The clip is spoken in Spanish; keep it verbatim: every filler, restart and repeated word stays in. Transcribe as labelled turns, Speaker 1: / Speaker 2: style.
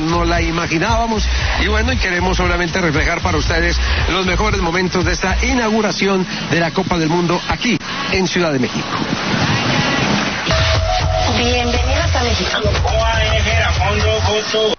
Speaker 1: no la imaginábamos. Y bueno, y queremos obviamente reflejar para ustedes los mejores momentos de esta inauguración de la Copa del Mundo aquí en Ciudad de México.
Speaker 2: Bienvenidos a México.